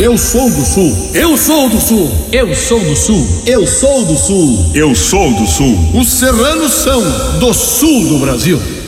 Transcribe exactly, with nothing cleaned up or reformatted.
Eu sou do Sul. Eu sou do Sul. Eu sou do Sul. Eu sou do Sul. Eu sou do Sul. Os serranos são do Sul do Brasil.